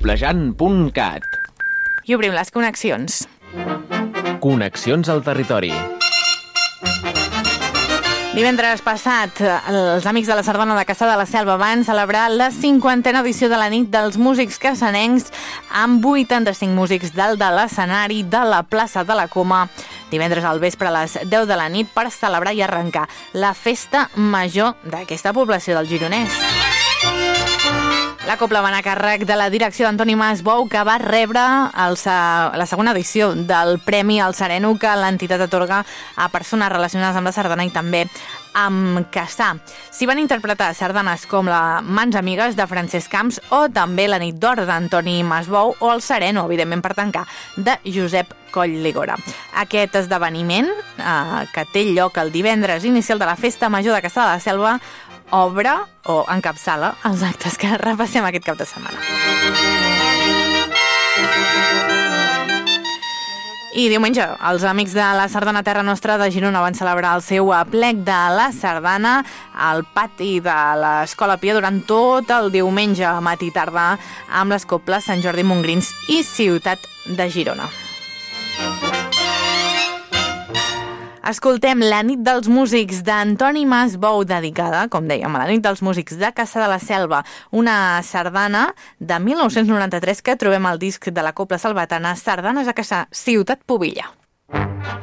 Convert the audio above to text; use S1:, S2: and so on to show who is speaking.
S1: coplejant.cat.
S2: I obrim les connexions.
S1: Connexions al territori.
S2: Divendres passat, els Amics de la Sardana de Cassà de la Selva van celebrar la 50a edició de la nit dels músics cassanencs amb 85 músics dalt de l'escenari de la plaça de la Coma, divendres al vespre a les 10 de la nit per celebrar i arrencar la festa major d'aquesta població del Gironès. La cobla va anar a càrrec de la direcció d'Antoni Masbou, que va rebre la segona edició del Premi al Sereno que l'entitat atorga a persones relacionades amb la sardana i també amb Cassà. S'hi van interpretar sardanes com la Mans Amigues de Francesc Camps o també la Nit d'Or d'Antoni Masbou o el Sereno, evidentment per tancar, de Josep Coll-Ligora. Aquest esdeveniment, que té lloc el divendres inicial de la Festa Major de Cassà de la Selva, obre o encapçala els actes que repassem aquest cap de setmana. I diumenge, els Amics de la Sardana Terra Nostra de Girona van celebrar el seu aplec de la sardana al pati de l'Escola Pia durant tot el diumenge, matí i tarda, amb les coples Sant Jordi Montgrins i Ciutat de Girona. Escoltem La nit dels músics d'Antoni Masbou, dedicada, com dèiem, a la nit dels músics de Cassà de la Selva, una sardana de 1993 que trobem al disc de la Cobla Salvatana Sardanes a Cassà, Ciutat Pubilla.